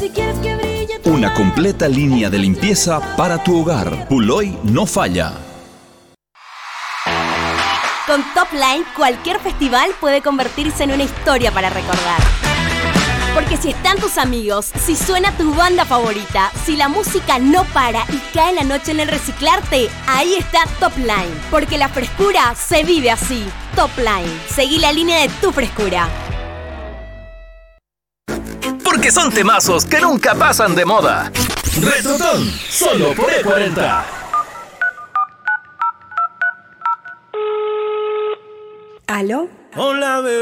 Si quieres que brille Una completa línea de limpieza para tu hogar. Puloy no falla. Con Top Line, cualquier festival puede convertirse en una historia para recordar. Porque si están tus amigos, si suena tu banda favorita, si la música no para y cae la noche en el reciclarte, ahí está Top Line. Porque la frescura se vive así. Top Line. Seguí la línea de tu frescura. Porque son temazos que nunca pasan de moda. Retrotón, solo por E40. ¿Aló? Hola, bebé.